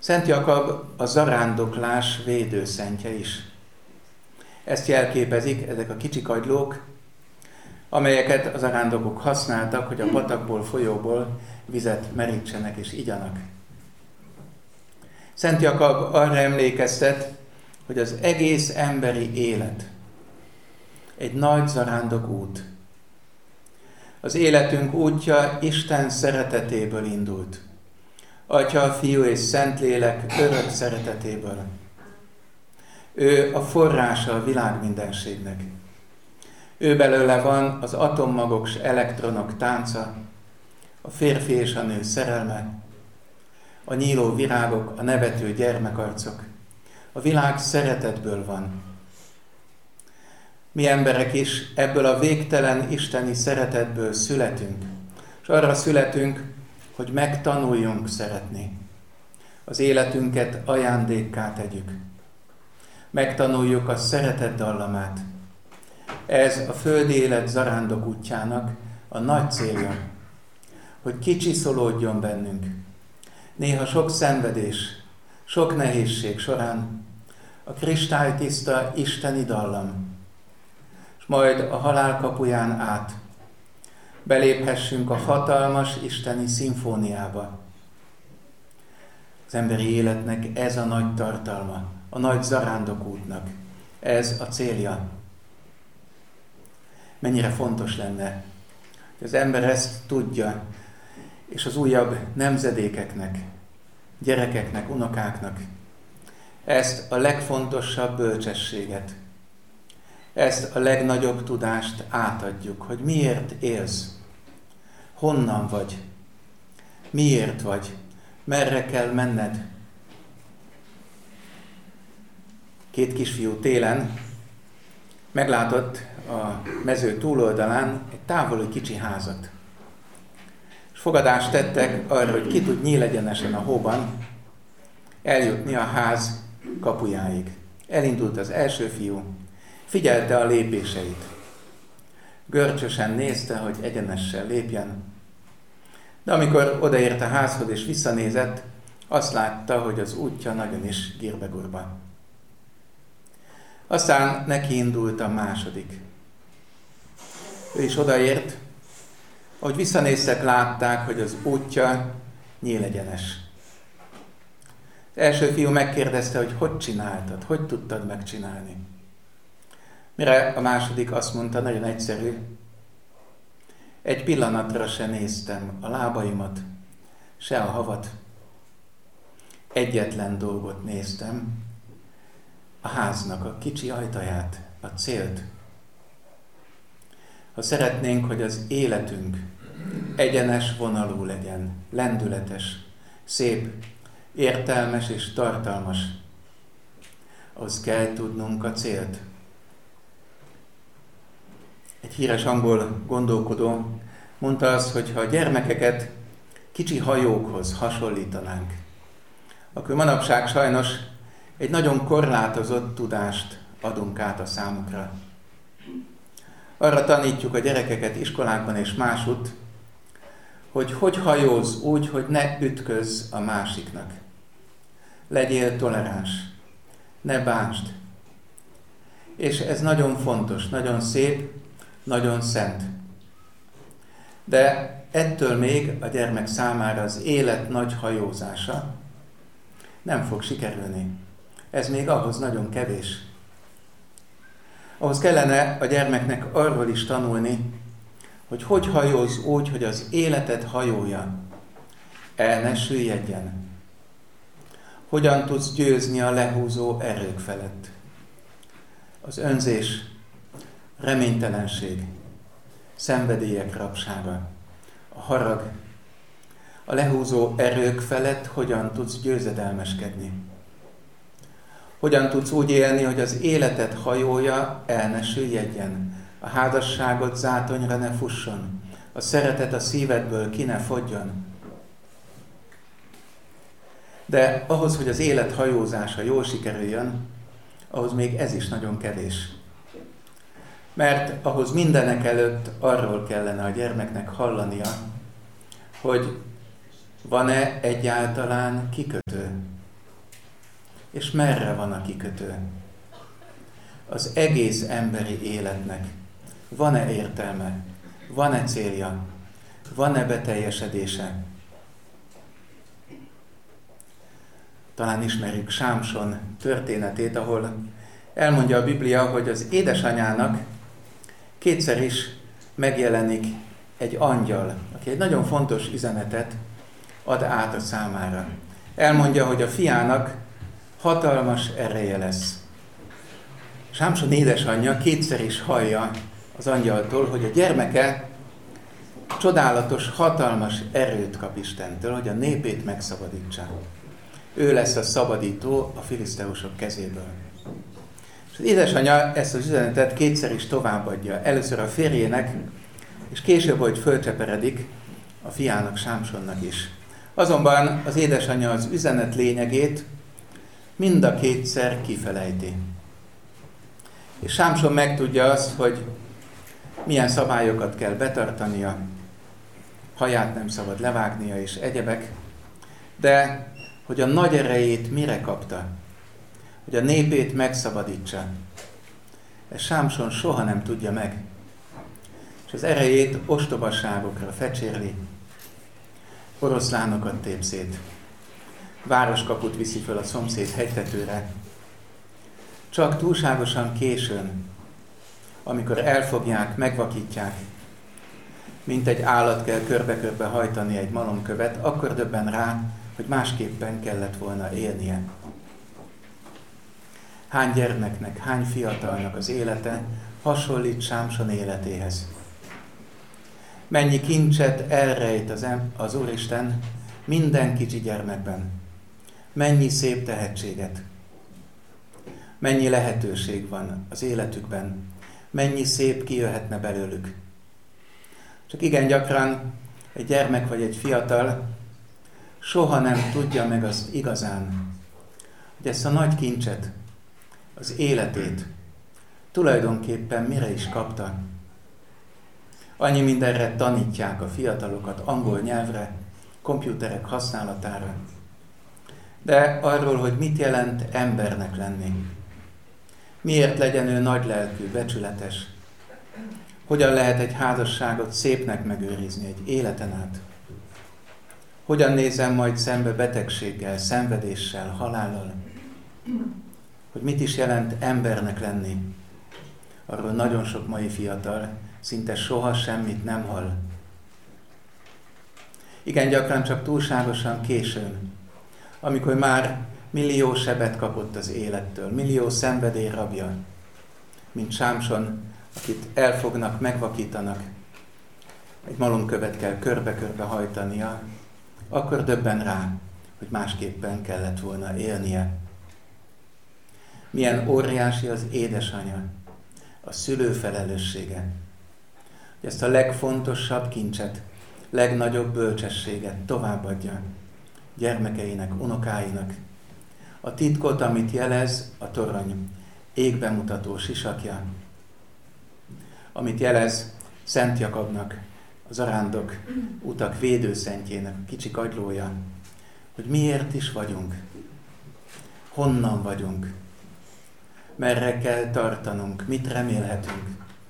Szent Jakab a zarándoklás védőszentje is. Ezt jelképezik ezek a kicsi kagylók, amelyeket a zarándokok használtak, hogy a patakból, folyóból vizet merítsenek és igyanak. Szent Jakab arra emlékeztet, hogy az egész emberi élet egy nagy zarándok út. Az életünk útja Isten szeretetéből indult. Atya, Fiú és Szentlélek örök szeretetéből. Ő a forrása a világ mindenségnek. Ő belőle van az atommagok s elektronok tánca, a férfi és a nő szerelme, a nyíló virágok, a nevető gyermekarcok. A világ szeretetből van. Mi emberek is ebből a végtelen isteni szeretetből születünk, és arra születünk, hogy megtanuljunk szeretni. Az életünket ajándékká tegyük. Megtanuljuk a szeretet dallamát. Ez a földi élet zarándok útjának a nagy célja, hogy kicsiszolódjon bennünk. Néha sok szenvedés, sok nehézség során a kristálytiszta isteni dallam, és majd a halál kapuján át beléphessünk a hatalmas isteni szimfóniába. Az emberi életnek ez a nagy tartalma, a nagy zarándokútnak, ez a célja. Mennyire fontos lenne, hogy az ember ezt tudja, és az újabb nemzedékeknek, gyerekeknek, unokáknak ezt a legfontosabb bölcsességet, ezt a legnagyobb tudást átadjuk, hogy miért élsz, honnan vagy, miért vagy, merre kell menned. 2 kisfiú télen meglátott a mező túloldalán egy távoli kicsi házat. És fogadást tettek arra, hogy ki tud nyílegyenesen a hóban eljutni a ház kapujáig. Elindult az első fiú, figyelte a lépéseit. Görcsösen nézte, hogy egyenesen lépjen. De amikor odaért a házhoz és visszanézett, azt látta, hogy az útja nagyon is gírbegurba. Aztán neki indult a második. Ő is odaért, ahogy visszanéztek, látták, hogy az útja nyílegyenes. Az első fiú megkérdezte, hogy csináltad, hogy tudtad megcsinálni. Mire a második azt mondta, nagyon egyszerű, egy pillanatra se néztem a lábaimat, se a havat. Egyetlen dolgot néztem, a háznak a kicsi ajtaját, a célt. Ha szeretnénk, hogy az életünk egyenes vonalú legyen, lendületes, szép, értelmes és tartalmas, ahhoz kell tudnunk a célt. Egy híres angol gondolkodó mondta azt, hogy ha a gyermekeket kicsi hajókhoz hasonlítanánk, akkor manapság sajnos egy nagyon korlátozott tudást adunk át a számukra. Arra tanítjuk a gyerekeket iskolákban és másutt, hogy hajózz úgy, hogy ne ütközz a másiknak. Legyél toleráns, ne bánsd. És ez nagyon fontos, nagyon szép, nagyon szent. De ettől még a gyermek számára az élet nagy hajózása nem fog sikerülni. Ez még ahhoz nagyon kevés. Ahhoz kellene a gyermeknek arról is tanulni, hogy hajózz úgy, hogy az életed hajója el ne süllyedjen. Hogyan tudsz győzni a lehúzó erők felett. Az önzés, reménytelenség, szenvedélyek rabsága, a harag, a lehúzó erők felett hogyan tudsz győzedelmeskedni. Hogyan tudsz úgy élni, hogy az életed hajója el ne süllyedjen, a házasságod zátonyra ne fusson, a szeretet a szívedből ki ne fogjon. De ahhoz, hogy az élet hajózása jól sikerüljön, ahhoz még ez is nagyon kevés. Mert ahhoz mindenek előtt arról kellene a gyermeknek hallania, hogy van-e egyáltalán kikötő, és merre van a kikötő. Az egész emberi életnek van-e értelme, van-e célja, van-e beteljesedése? Talán ismerjük Sámson történetét, ahol elmondja a Biblia, hogy az édesanyának kétszer is megjelenik egy angyal, aki egy nagyon fontos üzenetet ad át a számára. Elmondja, hogy a fiának hatalmas ereje lesz. Sámson édesanyja kétszer is hallja az angyaltól, hogy a gyermeke csodálatos, hatalmas erőt kap Istentől, hogy a népét megszabadítsa. Ő lesz a szabadító a filiszteusok kezéből. És az édesanyja ezt az üzenetet kétszer is továbbadja. Először a férjének, és később, hogy fölcseperedik, a fiának, Sámsonnak is. Azonban az édesanyja az üzenet lényegét mind a kétszer kifelejti. És Sámson megtudja azt, hogy milyen szabályokat kell betartania, haját nem szabad levágnia és egyebek, de hogy a nagy erejét mire kapta, hogy a népét megszabadítsa. Ezt Sámson soha nem tudja meg. És az erejét ostobasságokra fecsérli, oroszlánokat tép szét, városkaput viszi föl a szomszéd hegytetőre. Csak túlságosan későn, amikor elfogják, megvakítják, mint egy állat kell körbe-körbe hajtani egy malomkövet, akkor döbben rá, hogy másképpen kellett volna élnie. Hány gyermeknek, hány fiatalnak az élete hasonlít Sámson életéhez. Mennyi kincset elrejt az Úristen minden kicsi gyermekben. Mennyi szép tehetséget. Mennyi lehetőség van az életükben. Mennyi szép kijöhetne belőlük. Csak igen gyakran egy gyermek vagy egy fiatal soha nem tudja meg az igazán, hogy ezt a nagy kincset, az életét tulajdonképpen mire is kapta. Annyi mindenre tanítják a fiatalokat, angol nyelvre, komputerek használatára. De arról, hogy mit jelent embernek lenni. Miért legyen ő nagylelkű, becsületes. Hogyan lehet egy házasságot szépnek megőrizni egy életen át. Hogyan nézem majd szembe betegséggel, szenvedéssel, halállal. Hogy mit is jelent embernek lenni. Arról nagyon sok mai fiatal szinte soha semmit nem hall. Igen gyakran csak túlságosan későn, amikor már millió sebet kapott az élettől, millió szenvedély rabja, mint Sámson, akit elfognak, megvakítanak, egy malomkövet kell körbe-körbe hajtania, akkor döbben rá, hogy másképpen kellett volna élnie. Milyen óriási az édesanya, a szülő felelőssége, hogy ezt a legfontosabb kincset, legnagyobb bölcsességet továbbadja gyermekeinek, unokáinak. A titkot, amit jelez a torony égbe mutató sisakja, amit jelez Szent Jakabnak, az arándok utak védőszentjének, kicsi kagylója, hogy miért is vagyunk, honnan vagyunk, merre kell tartanunk, mit remélhetünk.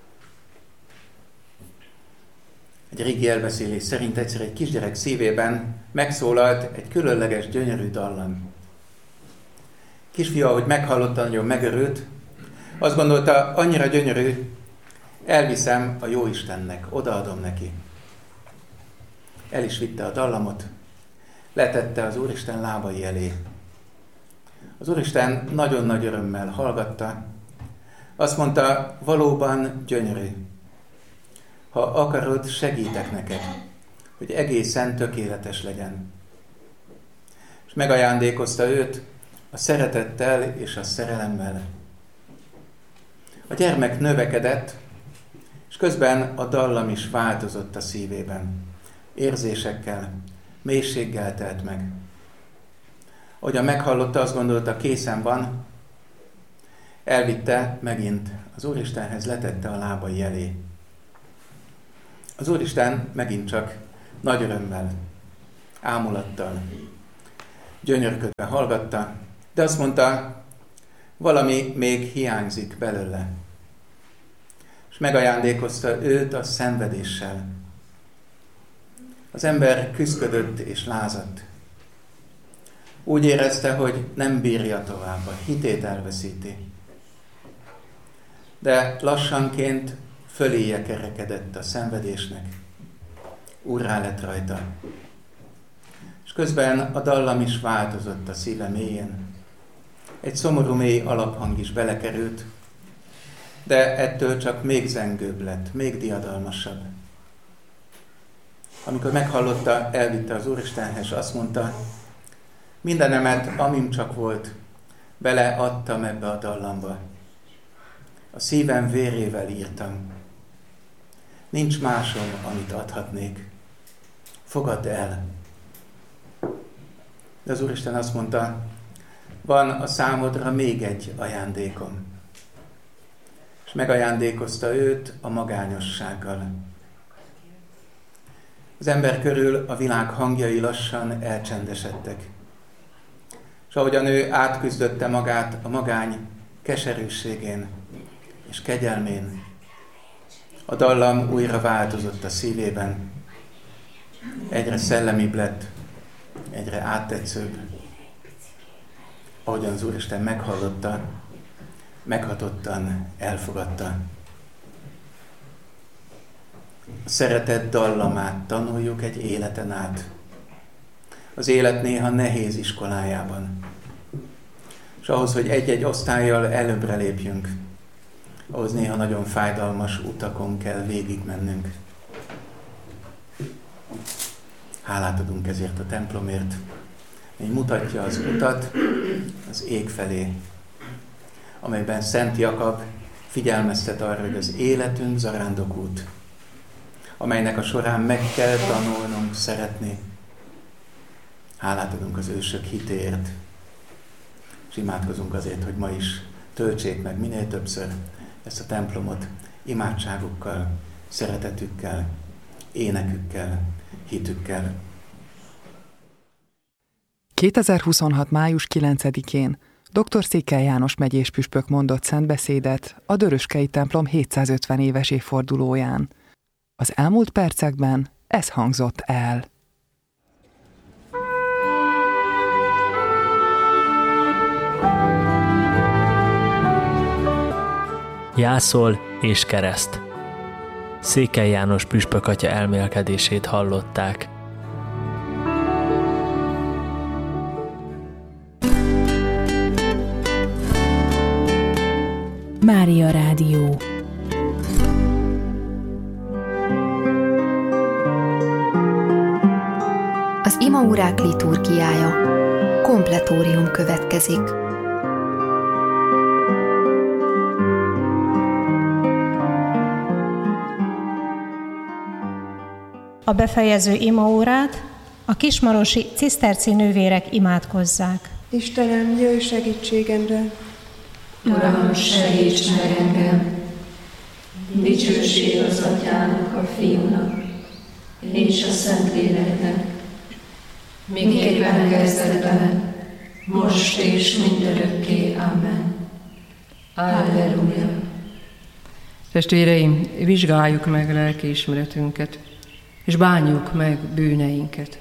Egy régi elbeszélés szerint egyszer egy kisgyerek szívében megszólalt egy különleges, gyönyörű dallam. Kisfiú, ahogy meghallotta, nagyon megörült, azt gondolta, annyira gyönyörű, elviszem a Jóistennek, odaadom neki. El is vitte a dallamot, letette az Úristen lábai elé. Az Úristen nagyon nagy örömmel hallgatta, azt mondta, valóban gyönyörű. Ha akarod, segítek neked, hogy egészen tökéletes legyen. És megajándékozta őt a szeretettel és a szerelemmel. A gyermek növekedett, és közben a dallam is változott a szívében. Érzésekkel, mélységgel telt meg. Ahogyan meghallotta, azt gondolta, készen van, elvitte megint az Úristenhez, letette a lábai elé. Az Úristen megint csak nagy örömmel, ámulattal, gyönyörködve hallgatta, De azt mondta, valami még hiányzik belőle. És megajándékozta őt a szenvedéssel. Az ember küszködött és lázadt. Úgy érezte, hogy nem bírja tovább, a hitét elveszíti. De lassanként föléje kerekedett a szenvedésnek. Úrrá lett rajta. És közben a dallam is változott a szíve mélyén. Egy szomorú mély alaphang is belekerült, de ettől csak még zengőbb lett, még diadalmasabb. Amikor meghallotta, elvitte az Úristenhez, azt mondta, mindenemet, amim csak volt, beleadtam ebbe a dallamba. A szívem vérével írtam. Nincs másom, amit adhatnék. Fogadd el. De az Úristen azt mondta, van a számodra még egy ajándékom. És megajándékozta őt a magányossággal. Az ember körül a világ hangjai lassan elcsendesedtek. És ahogyan ő átküzdötte magát a magány keserűségén és kegyelmén, a dallam újra változott a szívében. Egyre szellemibb lett, egyre áttetszőbb. Ahogyan az Úristen meghallotta, meghatottan elfogadta. A szeretet dallamát tanuljuk egy életen át. Az élet néha nehéz iskolájában. És ahhoz, hogy egy-egy osztállyal előbbre lépjünk, ahhoz néha nagyon fájdalmas utakon kell végigmennünk. Hálát adunk ezért a templomért, mely mutatja az utat az ég felé, amelyben Szent Jakab figyelmeztet arra, hogy az életünk zarándokút, amelynek a során meg kell tanulnunk szeretni. Hálát adunk az ősök hitéért, és imádkozunk azért, hogy ma is töltsék meg minél többször ezt a templomot imádságukkal, szeretetükkel, énekükkel, hitükkel. 2026. május 9-én dr. Székely János megyés püspök mondott szentbeszédet a Döröskei templom 750 éves évfordulóján. Az elmúlt percekben ez hangzott el. Jászol és kereszt. Székely János püspök atya elmélkedését hallották. Mária Rádió. Az imaórák liturgiája. Kompletórium következik. A befejező imaórát a kismarosi ciszterci nővérek imádkozzák. Istenem, jöjj segítségemre! Uram, segíts meg engem! Dicsőség az Atyának, a Fiúnak, és a Szentléleknek, miképpen kezdetben, most és mindörökké. Amen. Halleluja! Testvéreim, vizsgáljuk meg lelkiismeretünket, és bánjuk meg bűneinket.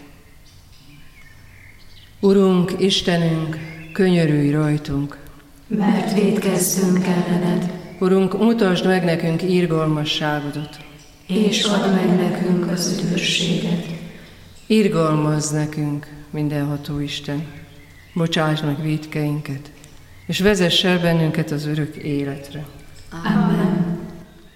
Urunk, Istenünk, könyörülj rajtunk, mert vétkeztünk ellened. Urunk, mutasd meg nekünk irgalmasságodat, és add meg nekünk az üdvösséget. Irgalmazz nekünk, mindenható Isten, bocsáss meg vétkeinket, és vezess el bennünket az örök életre. Amen.